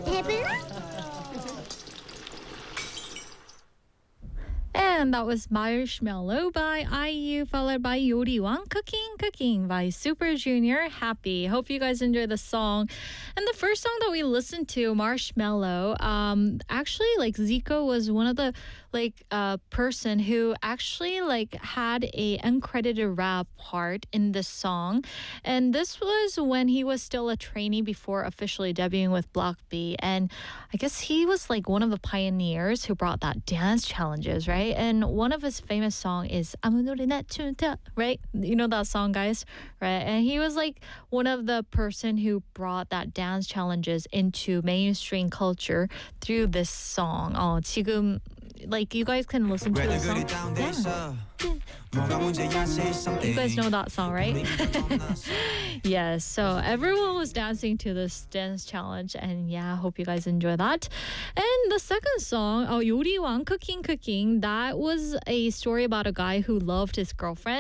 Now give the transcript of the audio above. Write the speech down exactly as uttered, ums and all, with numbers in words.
And that was Marshmallow by I U, followed by 요리왕 Cooking Cooking by Super Junior. Happy. Hope you guys enjoy the song. And the first song that we listened to, Marshmallow, um, actually, like, Zico was one of the, like, uh, person who actually, like, had a uncredited rap part in this song. And this was when he was still a trainee before officially debuting with Block B. And I guess he was, like, one of the pioneers who brought that dance challenges, right? And one of his famous song is 아무 노래나 춤춰, right? You know that song, guys, right? And he was like one of the person who brought that dance challenges into mainstream culture through this song. 어, 지금 like you guys can listen to the song. Yeah. You guys know that song, right? Yes, so everyone was dancing to this dance challenge, and yeah, I hope you guys enjoy that. And the second song, oh, 요리왕 Cooking Cooking, that was a story about a guy who loved his girlfriend.